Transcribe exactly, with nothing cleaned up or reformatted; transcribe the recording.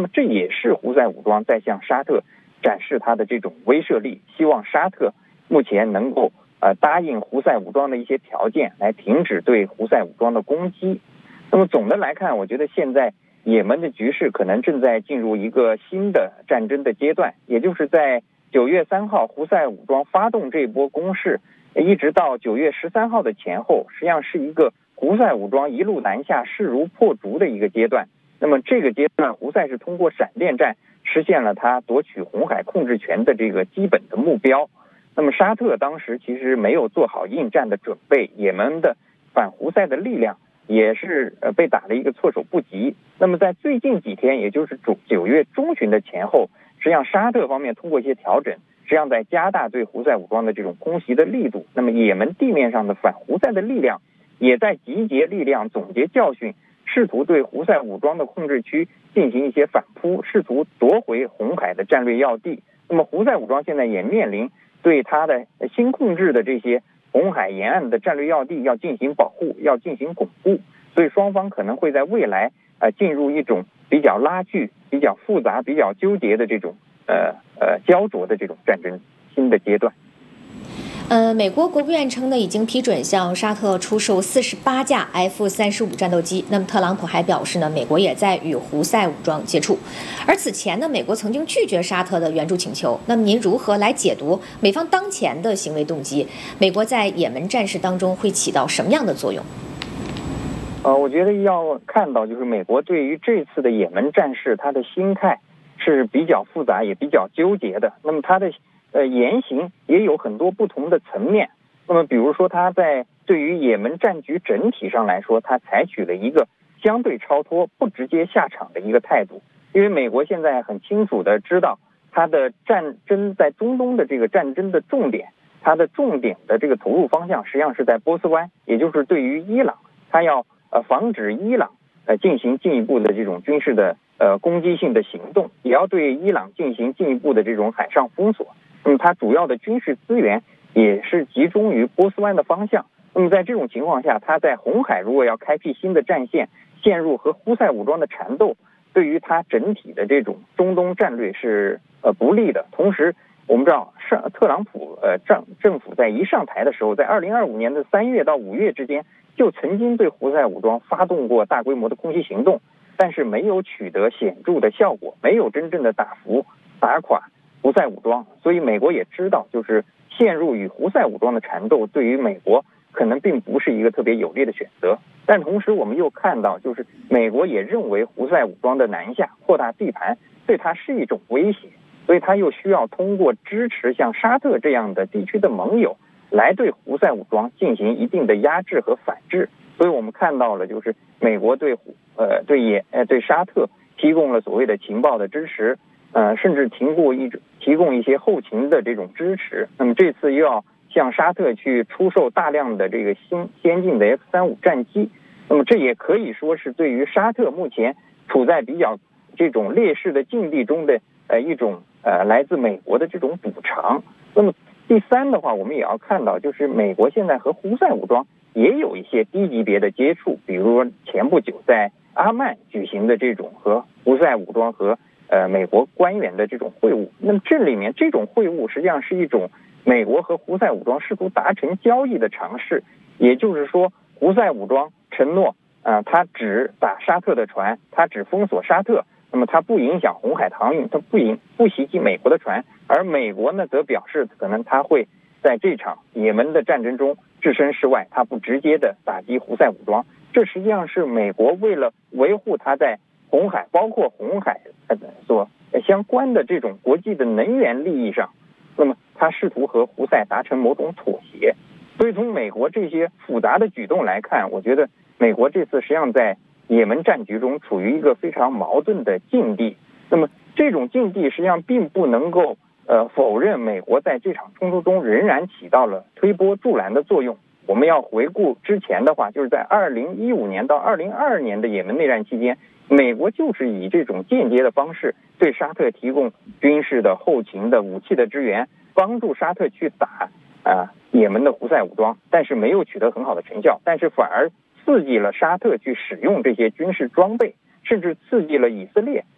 么这也是胡塞武装在向沙特展示它的这种威慑力，希望沙特目前能够呃答应胡塞武装的一些条件，来停止对胡塞武装的攻击。那么总的来看，我觉得现在也门的局势可能正在进入一个新的战争的阶段，也就是在九月三号胡塞武装发动这波攻势，一直到九月十三号的前后，实际上是一个胡塞武装一路南下势如破竹的一个阶段。那么这个阶段，胡塞是通过闪电战实现了他夺取红海控制权的这个基本的目标。那么沙特当时其实没有做好应战的准备，也门的反胡塞的力量也是呃被打了一个措手不及。那么在最近几天，也就是九月中旬的前后，实际上沙特方面通过一些调整，实际上在加大对胡塞武装的这种空袭的力度。那么也门地面上的反胡塞的力量也在集结力量，总结教训，试图对胡塞武装的控制区进行一些反扑，试图夺回红海的战略要地。那么胡塞武装现在也面临对他的新控制的这些红海沿岸的战略要地要进行保护，要进行巩固，所以双方可能会在未来呃进入一种比较拉锯、比较复杂、比较纠结的这种呃呃焦灼的这种战争新的阶段。 呃，美国国务院称呢，已经批准向沙特出售四十八架 F 三十五战斗机。那么特朗普还表示呢，美国也在与胡塞武装接触。而此前呢，美国曾经拒绝沙特的援助请求。那么您如何来解读美方当前的行为动机？美国在也门战事当中会起到什么样的作用？ 呃，我觉得要看到，就是美国对于这次的也门战事，他的心态是比较复杂，也比较纠结的。那么他的呃言行也有很多不同的层面。那么比如说，他在对于也门战局整体上来说，他采取了一个相对超脱、不直接下场的一个态度。因为美国现在很清楚的知道，他的战争在中东的这个战争的重点，它的重点的这个投入方向实际上是在波斯湾，也就是对于伊朗，他要呃防止伊朗呃进行进一步的这种军事的呃攻击性的行动，也要对伊朗进行进一步的这种海上封锁。那么它主要的军事资源也是集中于波斯湾的方向。那么在这种情况下，它在红海如果要开辟新的战线，陷入和胡塞武装的缠斗，对于它整体的这种中东战略是呃不利的。同时，我们知道上特朗普呃政政府在一上台的时候，在二零二五年的三月到五月之间，就曾经对胡塞武装发动过大规模的空袭行动，但是没有取得显著的效果，没有真正的打服打垮胡塞武装。所以美国也知道，就是陷入与胡塞武装的缠斗，对于美国可能并不是一个特别有利的选择。但同时我们又看到，就是美国也认为胡塞武装的南下扩大地盘对它是一种威胁，所以它又需要通过支持像沙特这样的地区的盟友来对胡塞武装进行一定的压制和反制。所以我们看到了，就是美国对呃对也呃对沙特提供了所谓的情报的支持，呃甚至提供一提供一些后勤的这种支持。那么这次又要向沙特去出售大量的这个新先进的 F 三十五战机，那么这也可以说是对于沙特目前处在比较这种劣势的境地中的呃一种呃来自美国的这种补偿。那么第三的话，我们也要看到，就是美国现在和胡塞武装也有一些低级别的接触，比如说前不久在阿曼举行的这种和胡塞武装和呃美国官员的这种会晤。那么这里面这种会晤实际上是一种美国和胡塞武装试图达成交易的尝试，也就是说，胡塞武装承诺，呃，他只打沙特的船，他只封锁沙特，那么他不影响红海航运，他不影不袭击美国的船，而美国呢，则表示可能他会在这场也门的战争中置身事外，他不直接的打击胡塞武装。这实际上是美国为了维护他在红海，包括红海所相关的这种国际的能源利益上，那么他试图和胡塞达成某种妥协。所以从美国这些复杂的举动来看，我觉得美国这次实际上在也门战局中处于一个非常矛盾的境地。那么这种境地实际上并不能够呃否认美国在这场冲突中仍然起到了推波助澜的作用。我们要回顾之前的话，就是在二零一五年到二零二二年的也门内战期间，美国就是以这种间接的方式对沙特提供军事的、后勤的、武器的支援，帮助沙特去打啊也门的胡塞武装，但是没有取得很好的成效，但是反而刺激了沙特去使用这些军事装备，甚至刺激了以色列